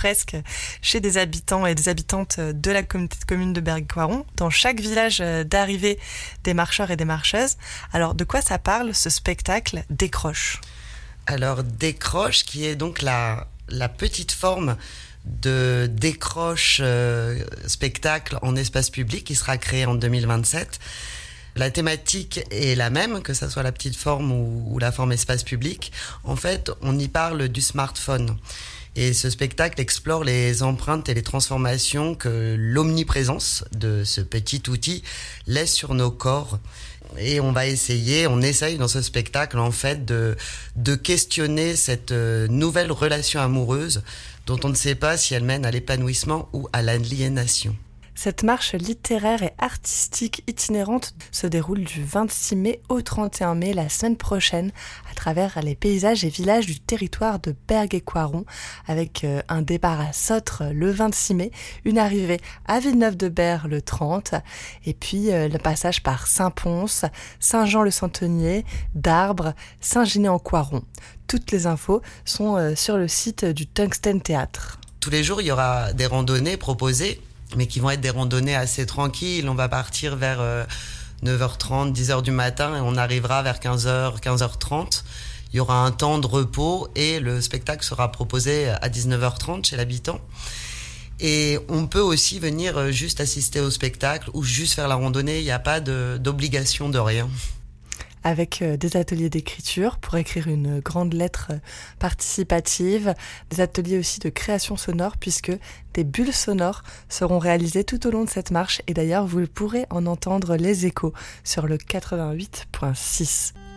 presque chez des habitants et des habitantes de la communauté de communes de Bergues-Coiron, dans chaque village d'arrivée des marcheurs et des marcheuses. Alors, de quoi ça parle, ce spectacle Décroche ? Alors, Décroche, qui est donc la petite forme de décroche spectacle en espace public qui sera créé en 2027. La thématique est la même, que ça soit la petite forme ou la forme espace public. En fait, on y parle du smartphone. Et ce spectacle explore les empreintes et les transformations que l'omniprésence de ce petit outil laisse sur nos corps. Et on essaye dans ce spectacle en fait de questionner cette nouvelle relation amoureuse dont on ne sait pas si elle mène à l'épanouissement ou à l'aliénation. Cette marche littéraire et artistique itinérante se déroule du 26 mai au 31 mai, la semaine prochaine, à travers les paysages et villages du territoire de Bergues-et-Coiron, avec un départ à Sotre le 26 mai, une arrivée à Villeneuve-de-Berg le 30, et puis le passage par Saint-Pons, Saint-Jean-le-Centenier, Darbre, Saint-Ginet-en-Coiron. Toutes les infos sont sur le site du Tungsten Théâtre. Tous les jours, il y aura des randonnées proposées, mais qui vont être des randonnées assez tranquilles. On va partir vers 9h30, 10h du matin et on arrivera vers 15h, 15h30. Il y aura un temps de repos et le spectacle sera proposé à 19h30 chez l'habitant. Et on peut aussi venir juste assister au spectacle ou juste faire la randonnée. Il n'y a pas d'obligation de rien. Avec des ateliers d'écriture pour écrire une grande lettre participative, des ateliers aussi de création sonore puisque des bulles sonores seront réalisées tout au long de cette marche et d'ailleurs vous pourrez en entendre les échos sur le 88.6.